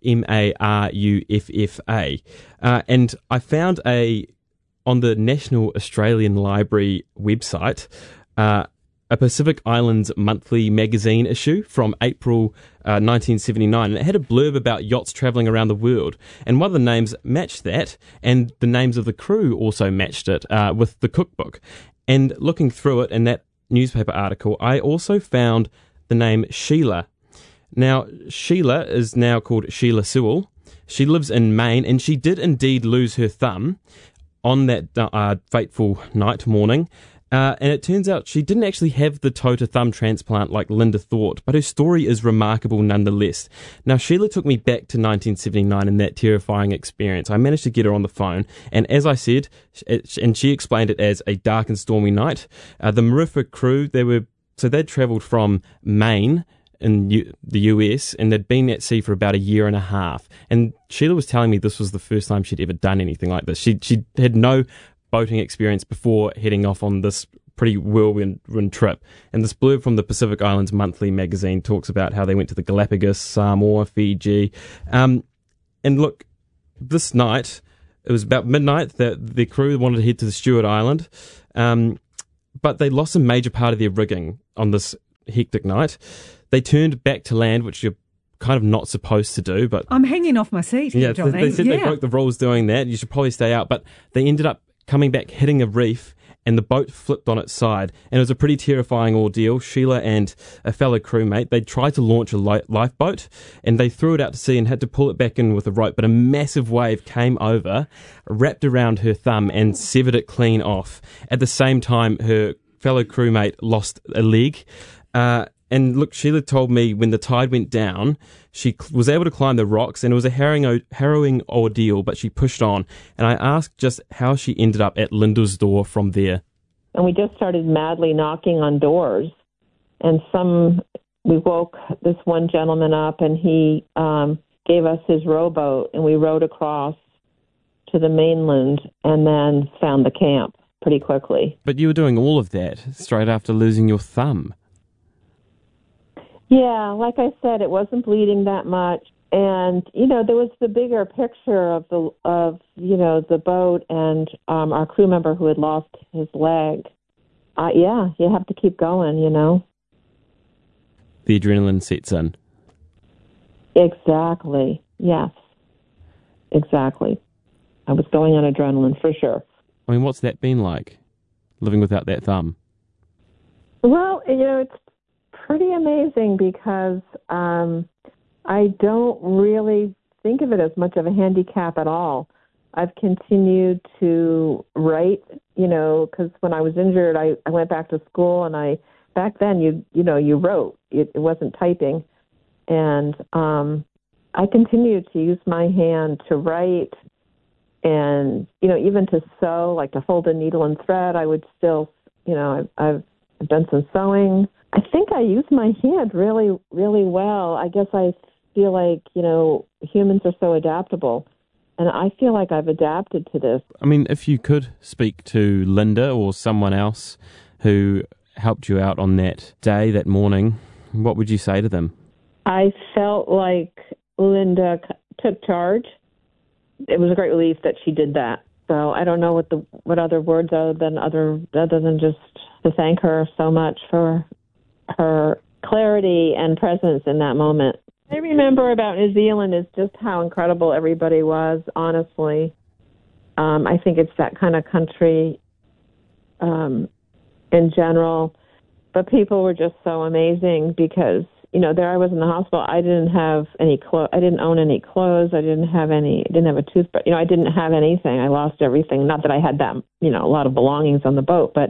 Maruffa. And I found on the National Australian Library website, a Pacific Islands Monthly magazine issue from April 1979. And it had a blurb about yachts travelling around the world. And one of the names matched that, and the names of the crew also matched it with the cookbook. And looking through it in that newspaper article, I also found the name Sheila. Now, Sheila is now called Sheila Sewell. She lives in Maine, and she did indeed lose her thumb on that fateful morning. And it turns out she didn't actually have the toe to thumb transplant like Linda thought, but her story is remarkable nonetheless. Now, Sheila took me back to 1979 and that terrifying experience. I managed to get her on the phone, and as I said, and she explained it as a dark and stormy night. The Mariffa crew, they'd travelled from Maine in the US, and they'd been at sea for about a year and a half. And Sheila was telling me this was the first time she'd ever done anything like this. She had no boating experience before heading off on this pretty whirlwind trip. And this blurb from the Pacific Islands Monthly magazine talks about how they went to the Galapagos, Samoa, Fiji. And look, this night, it was about midnight that the crew wanted to head to the Stewart Island, but they lost a major part of their rigging on this hectic night. They turned back to land, which you're kind of not supposed to do. But I'm hanging off my seat here, Johnny. They said they broke the rules doing that. You should probably stay out. But they ended up coming back, hitting a reef, and the boat flipped on its side. And it was a pretty terrifying ordeal. Sheila and a fellow crewmate, they tried to launch a lifeboat, and they threw it out to sea and had to pull it back in with a rope. But a massive wave came over, wrapped around her thumb, and severed it clean off. At the same time, her fellow crewmate lost a leg. And look, Sheila told me when the tide went down, she was able to climb the rocks, and it was a harrowing ordeal, but she pushed on. And I asked just how she ended up at Linda's door from there. And we just started madly knocking on doors. And we woke this one gentleman up, and he gave us his rowboat, and we rowed across to the mainland and then found the camp pretty quickly. But you were doing all of that straight after losing your thumb. Yeah, like I said, it wasn't bleeding that much. And, there was the bigger picture of the boat and our crew member who had lost his leg. You have to keep going, The adrenaline sets in. Exactly. Yes. Exactly. I was going on adrenaline for sure. I mean, what's that been like, living without that thumb? Well, it's pretty amazing because I don't really think of it as much of a handicap at all. I've continued to write, because when I was injured, I went back to school, and back then you wrote. It wasn't typing. And I continued to use my hand to write and, even to sew, like to fold a needle and thread. I would still, I've done some sewing. I think I use my hand really, really well. I guess I feel like, humans are so adaptable. And I feel like I've adapted to this. I mean, if you could speak to Linda or someone else who helped you out on that day, that morning, what would you say to them? I felt like Linda took charge. It was a great relief that she did that. So I don't know what other words other than just to thank her so much for her clarity and presence in that moment. I remember about New Zealand is just how incredible everybody was, honestly. I think it's that kind of country in general. But people were just so amazing because, there I was in the hospital. I didn't have any clothes. I didn't own any clothes. I didn't have a toothbrush. I didn't have anything. I lost everything. Not that I had that, a lot of belongings on the boat, but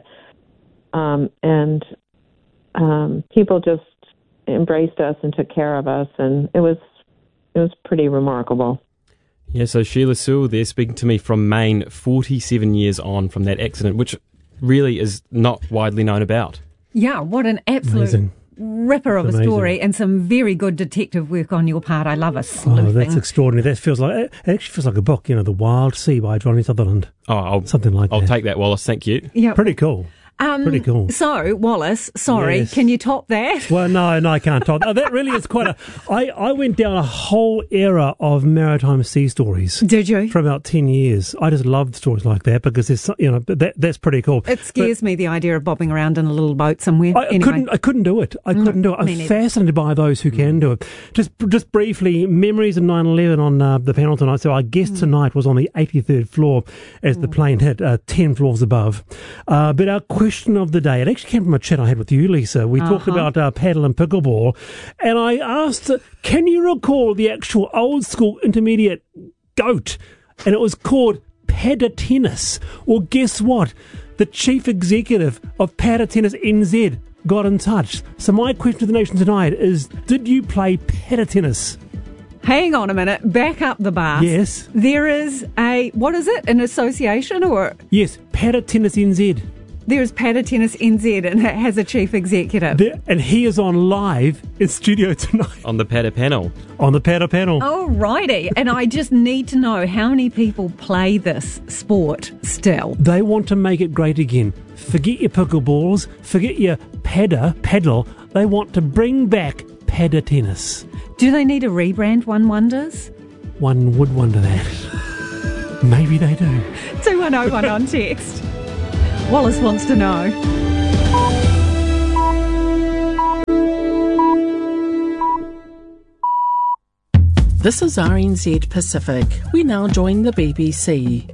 people just embraced us and took care of us, and it was pretty remarkable. Yeah, so Sheila Sewell there speaking to me from Maine, 47 years on from that accident, which really is not widely known about. Yeah, what an absolute ripper of a story, and some very good detective work on your part. I love a sleuthing. Oh, that's extraordinary. That it actually feels like a book, The Wild Sea by Johnny Sutherland. Oh, something like that. I'll take that, Wallace. Thank you. Yeah, pretty cool. Pretty cool. So, Wallace, sorry, yes. Can you top that? Well, no, I can't top that. That really is quite I went down a whole era of maritime sea stories. Did you? For about 10 years. I just loved stories like that because there's, that's pretty cool. It scares me, the idea of bobbing around in a little boat somewhere. I couldn't do it. I couldn't do it. I'm fascinated by those who can do it. Just briefly, memories of 9/11 on the panel tonight. So our guest tonight was on the 83rd floor as the plane hit 10 floors above. But our question of the day. It actually came from a chat I had with you, Lisa. We talked about paddle and pickleball, and I asked, can you recall the actual old school intermediate GOAT? And it was called Padda Tennis. Well, guess what? The chief executive of Padda Tennis NZ got in touch. So my question to the nation tonight is, did you play Padda Tennis? Hang on a minute. Back up the bar. Yes. There is what is it? An association or? Yes, Padda Tennis NZ. There is Padda Tennis NZ and it has a chief executive. And he is on live in studio tonight. On the Padda panel. On the Padda panel. Alrighty. And I just need to know how many people play this sport still. They want to make it great again. Forget your pickleballs. Forget your paddle. They want to bring back Padda Tennis. Do they need a rebrand, one wonders? One would wonder that. Maybe they do. 2101 on text. Wallace wants to know. This is RNZ Pacific. We now join the BBC.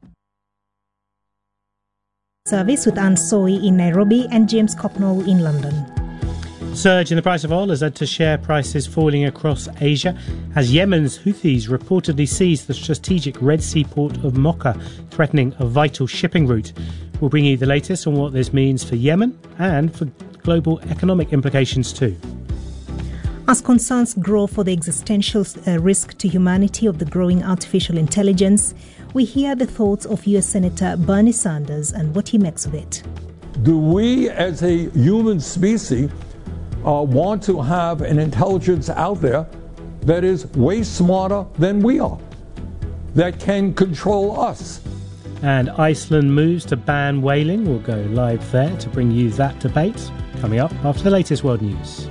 Service with Anne Soy in Nairobi and James Copnall in London. Surge in the price of oil has led to share prices falling across Asia as Yemen's Houthis reportedly seized the strategic Red Sea port of Mocha, threatening a vital shipping route. We'll bring you the latest on what this means for Yemen and for global economic implications too. As concerns grow for the existential risk to humanity of the growing artificial intelligence, we hear the thoughts of US Senator Bernie Sanders and what he makes of it. Do we as a human species want to have an intelligence out there that is way smarter than we are, that can control us? And Iceland moves to ban whaling. We'll go live there to bring you that debate coming up after the latest world news.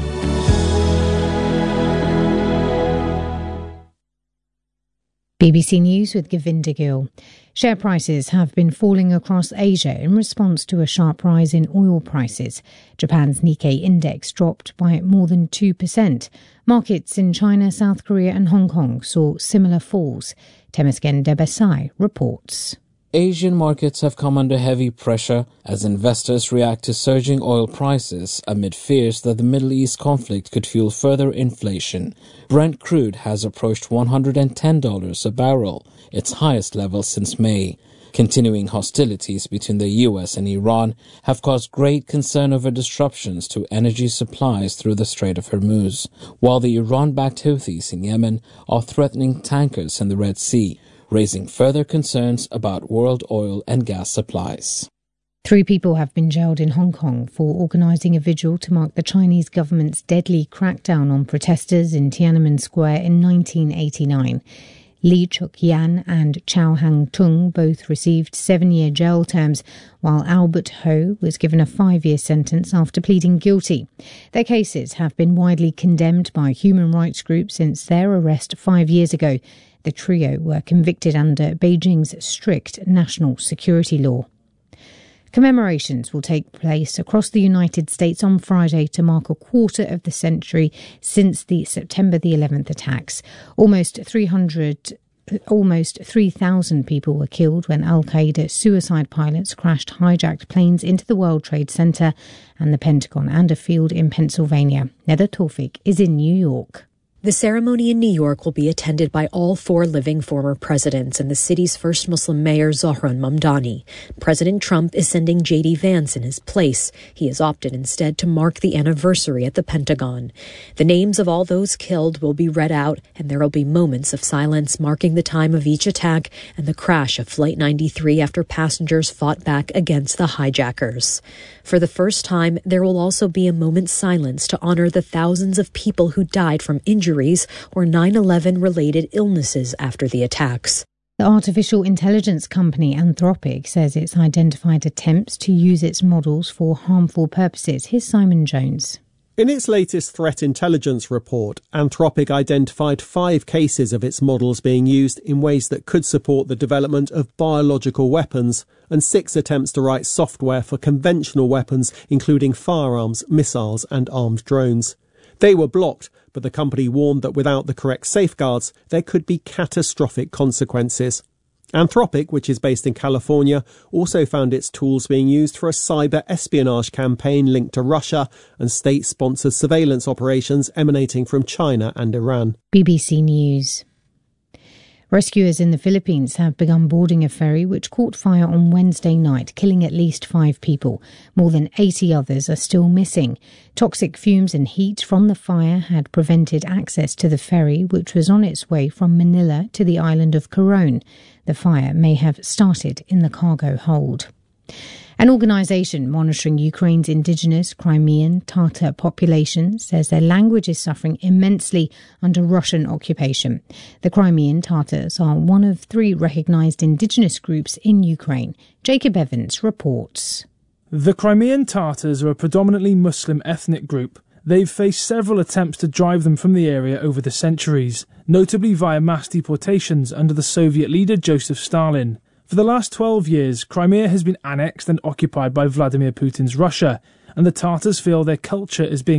BBC News with Govinda Gill. Share prices have been falling across Asia in response to a sharp rise in oil prices. Japan's Nikkei index dropped by more than 2%. Markets in China, South Korea and Hong Kong saw similar falls. Temesgen Debesai reports. Asian markets have come under heavy pressure as investors react to surging oil prices amid fears that the Middle East conflict could fuel further inflation. Brent crude has approached $110 a barrel, its highest level since May. Continuing hostilities between the US and Iran have caused great concern over disruptions to energy supplies through the Strait of Hormuz, while the Iran-backed Houthis in Yemen are threatening tankers in the Red Sea, raising further concerns about world oil and gas supplies. 3 people have been jailed in Hong Kong for organising a vigil to mark the Chinese government's deadly crackdown on protesters in Tiananmen Square in 1989. Li Chuk-yan and Chow Hang-tung both received 7-year jail terms, while Albert Ho was given a 5-year sentence after pleading guilty. Their cases have been widely condemned by human rights groups since their arrest 5 years ago. The trio were convicted under Beijing's strict national security law. Commemorations will take place across the United States on Friday to mark a quarter of the century since the September the 11th attacks. Almost 3,000 people were killed when Al-Qaeda suicide pilots crashed hijacked planes into the World Trade Center and the Pentagon and a field in Pennsylvania. Nether Tawfik is in New York. The ceremony in New York will be attended by all 4 living former presidents and the city's first Muslim mayor, Zohran Mamdani. President Trump is sending J.D. Vance in his place. He has opted instead to mark the anniversary at the Pentagon. The names of all those killed will be read out, and there will be moments of silence marking the time of each attack and the crash of Flight 93 after passengers fought back against the hijackers. For the first time, there will also be a moment's silence to honor the thousands of people who died from injuries or 9/11 related illnesses after the attacks. The artificial intelligence company Anthropic says it's identified attempts to use its models for harmful purposes. Here's Simon Jones. In its latest threat intelligence report, Anthropic identified 5 cases of its models being used in ways that could support the development of biological weapons, and 6 attempts to write software for conventional weapons, including firearms, missiles and armed drones. They were blocked, but the company warned that without the correct safeguards, there could be catastrophic consequences. Anthropic, which is based in California, also found its tools being used for a cyber espionage campaign linked to Russia and state-sponsored surveillance operations emanating from China and Iran. BBC News. Rescuers in the Philippines have begun boarding a ferry which caught fire on Wednesday night, killing at least 5 people. More than 80 others are still missing. Toxic fumes and heat from the fire had prevented access to the ferry, which was on its way from Manila to the island of Coron. The fire may have started in the cargo hold. An organisation monitoring Ukraine's indigenous Crimean Tatar population says their language is suffering immensely under Russian occupation. The Crimean Tatars are one of 3 recognised indigenous groups in Ukraine. Jacob Evans reports. The Crimean Tatars are a predominantly Muslim ethnic group. They've faced several attempts to drive them from the area over the centuries, notably via mass deportations under the Soviet leader Joseph Stalin. For the last 12 years, Crimea has been annexed and occupied by Vladimir Putin's Russia, and the Tatars feel their culture is being